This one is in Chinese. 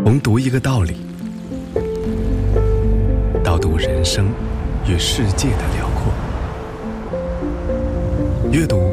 从读一个道理，到读人生与世界的辽阔。阅读